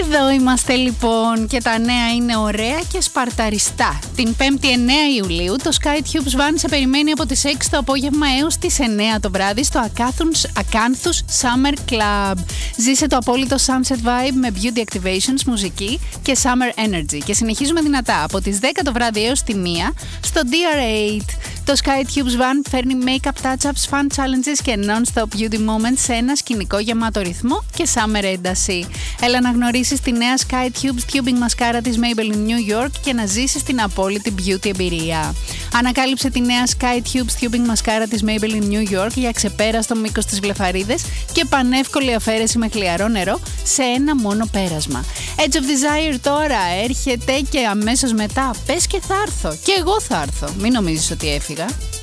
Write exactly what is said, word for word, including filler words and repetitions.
Εδώ είμαστε λοιπόν και τα νέα είναι ωραία και σπαρταριστά. Την πέμπτη εννέα Ιουλίου το SkyTubes Van σε περιμένει από τις έξι το απόγευμα έως τις εννέα το βράδυ στο Acanthus Summer Club. Ζήσε το απόλυτο sunset vibe με beauty activations, μουσική και summer energy. Και συνεχίζουμε δυνατά από τις δέκα το βράδυ έως τη μία στο ντι αρ έιτ. Το SkyTubes Van φέρνει make-up touch-ups, fun challenges και non-stop beauty moments σε ένα σκηνικό γεμάτο ρυθμό και summer ένταση. Έλα να γνωρίσεις τη νέα SkyTubes Tubing μασκάρα της Maybelline New York και να ζήσεις την απόλυτη beauty εμπειρία. Ανακάλυψε τη νέα SkyTubes Tubing μασκάρα της Maybelline New York για ξεπέραστο μήκος της βλεφαρίδες και πανεύκολη αφαίρεση με χλιαρό νερό σε ένα μόνο πέρασμα. Edge of Desire τώρα έρχεται και αμέσως μετά πες και θα έρθω. Και εγώ θα έρθω. Μην νομίζεις ότι έφυγα.